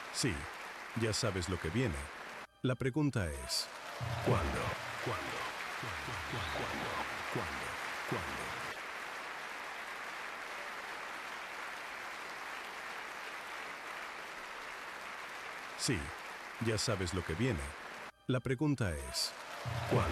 Sí, ya sabes lo que viene. La pregunta es, ¿cuándo? ¿Cuándo? ¿Cuándo? ¿Cuándo? ¿Cuándo? Sí, ya sabes lo que viene. La pregunta es, ¿cuándo?